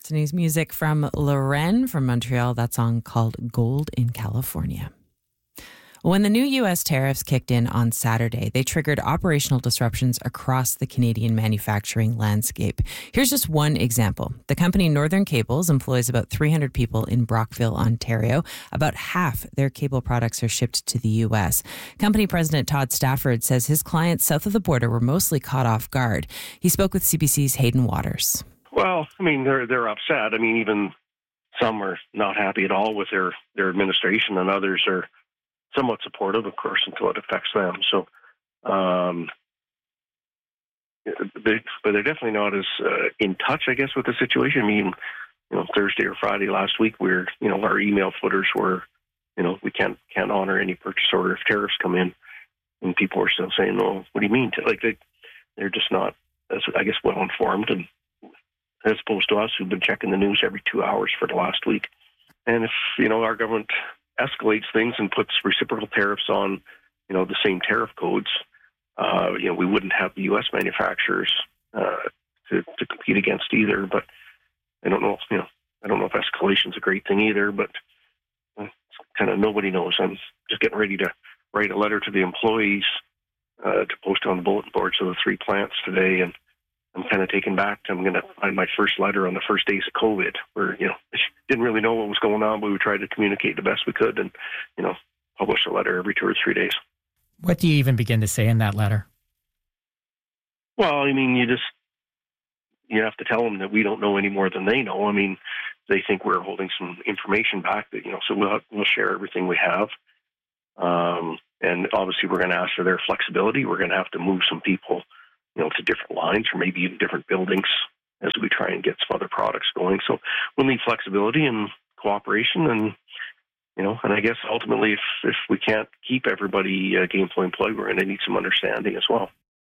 News music from Loren from Montreal. That song called Gold in California. When the new U.S. tariffs kicked in on Saturday, they triggered operational disruptions across the Canadian manufacturing landscape. Here's just one example. The company Northern Cables employs about 300 people in Brockville, Ontario. About half their cable products are shipped to the U.S. Company President Todd Stafford says his clients south of the border were mostly caught off guard. He spoke with CBC's Hayden Waters. Well, I mean, they're upset. I mean, even some are not happy at all with their administration, and others are somewhat supportive, of course, until it affects them. So, but they're definitely not as in touch, I guess, with the situation. I mean, Thursday or Friday last week, our email footers were, we can't honor any purchase order if tariffs come in, and people are still saying, "No, what do you mean?" They're just not, as I guess, well informed, and as opposed to us, who've been checking the news every 2 hours for the last week. And if our government escalates things and puts reciprocal tariffs on, the same tariff codes, we wouldn't have the U.S. manufacturers to compete against either. But I don't know. I don't know if escalation is a great thing either. But kind of nobody knows. I'm just getting ready to write a letter to the employees to post on the bulletin boards of the 3 plants today, and I'm kind of taken back. I'm going to find my first letter on the first days of COVID, where didn't really know what was going on, but we tried to communicate the best we could, and publish a letter every 2 or 3 days. What do you even begin to say in that letter? Well, I mean, you have to tell them that we don't know any more than they know. I mean, they think we're holding some information back that so we'll share everything we have, and obviously we're going to ask for their flexibility. We're going to have to move some people to different lines or maybe even different buildings as we try and get some other products going. So we'll need flexibility and cooperation, and and I guess ultimately if we can't keep everybody gainfully employed, we're going to need some understanding as well.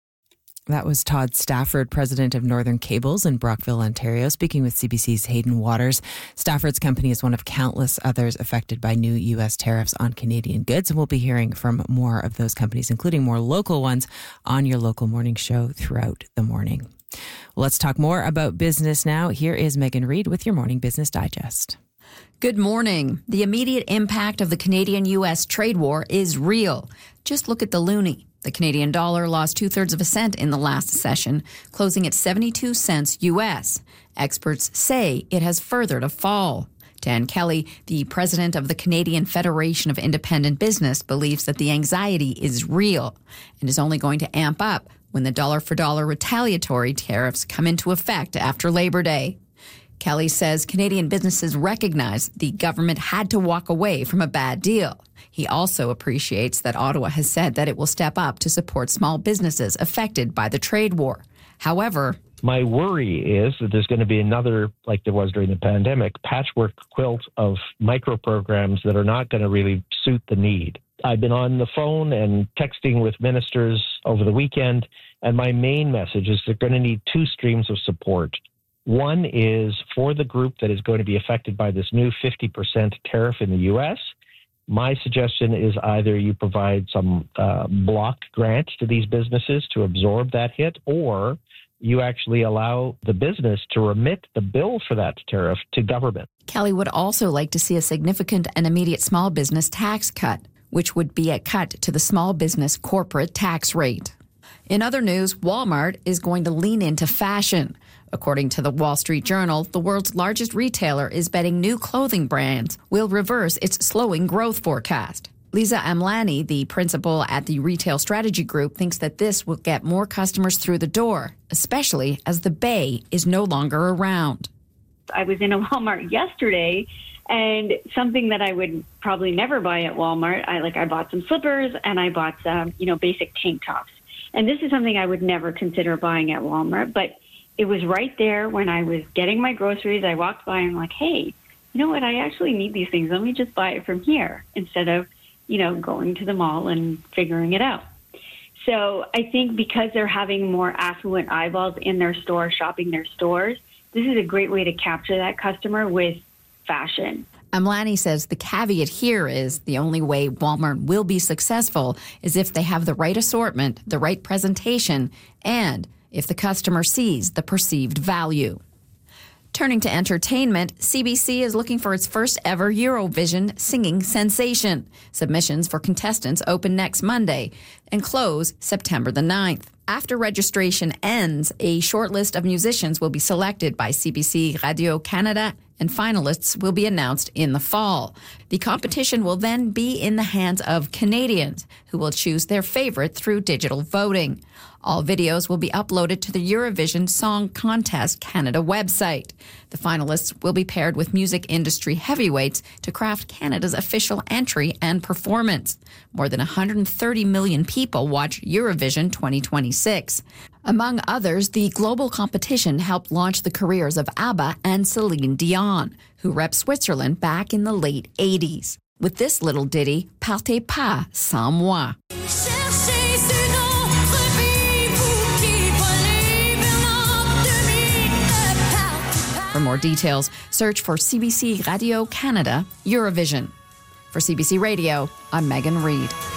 That was Todd Stafford, president of Northern Cables in Brockville, Ontario, speaking with CBC's Hayden Waters. Stafford's company is one of countless others affected by new U.S. tariffs on Canadian goods, and we'll be hearing from more of those companies, including more local ones, on your local morning show throughout the morning. Well, let's talk more about business now. Here is Megan Reid with your Morning Business Digest. Good morning. The immediate impact of the Canadian-U.S. trade war is real. Just look at the loonie. The Canadian dollar lost 2/3 of a cent in the last session, closing at 72 cents U.S. Experts say it has further to fall. Dan Kelly, the president of the Canadian Federation of Independent Business, believes that the anxiety is real and is only going to amp up when the dollar-for-dollar retaliatory tariffs come into effect after Labor Day. Kelly says Canadian businesses recognize the government had to walk away from a bad deal. He also appreciates that Ottawa has said that it will step up to support small businesses affected by the trade war. However, my worry is that there's going to be another, like there was during the pandemic, patchwork quilt of micro programs that are not going to really suit the need. I've been on the phone and texting with ministers over the weekend, and my main message is they're going to need 2 streams of support. One is for the group that is going to be affected by this new 50% tariff in the U.S. My suggestion is either you provide some block grants to these businesses to absorb that hit, or you actually allow the business to remit the bill for that tariff to government. Kelly would also like to see a significant and immediate small business tax cut, which would be a cut to the small business corporate tax rate. In other news, Walmart is going to lean into fashion. According to the Wall Street Journal, the world's largest retailer is betting new clothing brands will reverse its slowing growth forecast. Lisa Amlani, the principal at the Retail Strategy Group, thinks that this will get more customers through the door, especially as the Bay is no longer around. I was in a Walmart yesterday, and something that I would probably never buy at Walmart, I bought some slippers and I bought some, basic tank tops. And this is something I would never consider buying at Walmart, but it was right there when I was getting my groceries. I walked by and I'm like, hey, you know what? I actually need these things. Let me just buy it from here instead of, going to the mall and figuring it out. So I think because they're having more affluent eyeballs in their store, shopping their stores, this is a great way to capture that customer with fashion. Amlani says the caveat here is the only way Walmart will be successful is if they have the right assortment, the right presentation, and if the customer sees the perceived value. Turning to entertainment, CBC is looking for its first ever Eurovision singing sensation. Submissions for contestants open next Monday and close September the 9th. After registration ends, a short list of musicians will be selected by CBC Radio-Canada, and finalists will be announced in the fall. The competition will then be in the hands of Canadians, who will choose their favorite through digital voting. All videos will be uploaded to the Eurovision Song Contest Canada website. The finalists will be paired with music industry heavyweights to craft Canada's official entry and performance. More than 130 million people watch Eurovision 2026. Among others, the global competition helped launch the careers of ABBA and Celine Dion, who repped Switzerland back in the late 80s. With this little ditty, Partez pas sans moi. For more details, search for CBC Radio Canada Eurovision. For CBC Radio, I'm Megan Reid.